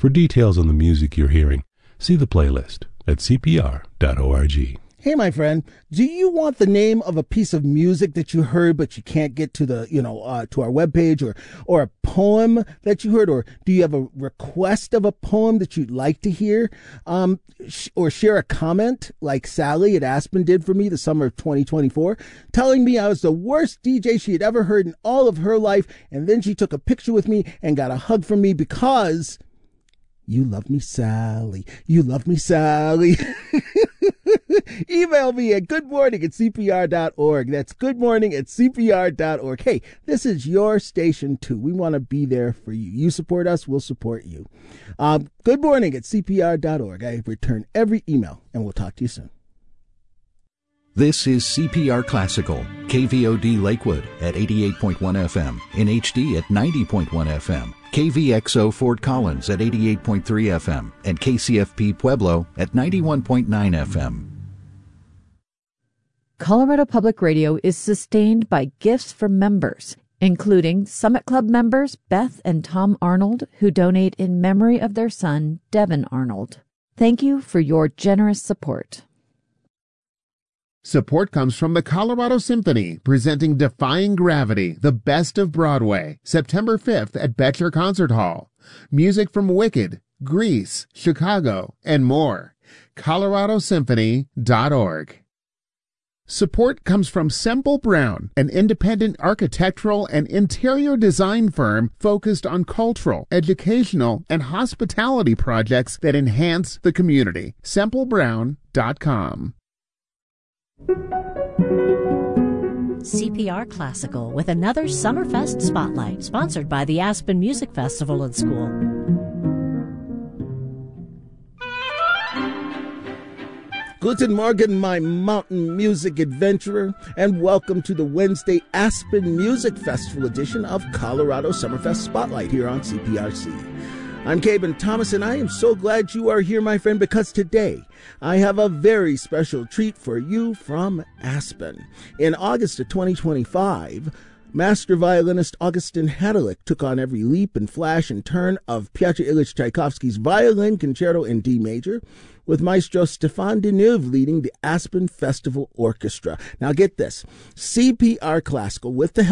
For details on the music you're hearing, see the playlist at cpr.org. Hey, my friend, do you want the name of a piece of music that you heard, but you can't get to the, to our webpage, or a poem that you heard, or do you have a request of a poem that you'd like to hear, or share a comment like Sally at Aspen did for me the summer of 2024, telling me I was the worst DJ she had ever heard in all of her life, and then she took a picture with me and got a hug from me because you love me, Sally. You love me, Sally. Email me at goodmorning@cpr.org. That's goodmorning@cpr.org. Hey, this is your station too. We want to be there for you. You support us, we'll support you. Goodmorning@cpr.org. I return every email, and we'll talk to you soon. This is CPR Classical, KVOD Lakewood at 88.1 FM, in HD at 90.1 FM, KVXO Fort Collins at 88.3 FM, and KCFP Pueblo at 91.9 FM. Colorado Public Radio is sustained by gifts from members, including Summit Club members Beth and Tom Arnold, who donate in memory of their son, Devin Arnold. Thank you for your generous support. Support comes from the Colorado Symphony, presenting Defying Gravity, the best of Broadway, September 5th at Betcher Concert Hall. Music from Wicked, Grease, Chicago, and more. coloradosymphony.org. Support comes from Semple Brown, an independent architectural and interior design firm focused on cultural, educational, and hospitality projects that enhance the community. SempleBrown.com. CPR Classical with another Summerfest Spotlight, sponsored by the Aspen Music Festival and School. Guten Morgen, my mountain music adventurer, and welcome to the Wednesday Aspen Music Festival edition of Colorado Summerfest Spotlight here on CPRC. I'm Caben Thomas, and I am so glad you are here, my friend, because today I have a very special treat for you from Aspen. In August of 2025, master violinist Augustin Hadelich took on every leap and flash and turn of Pyotr Ilyich Tchaikovsky's Violin Concerto in D major, with Maestro Stéphane Deneuve leading the Aspen Festival Orchestra. Now get this, CPR Classical, with the help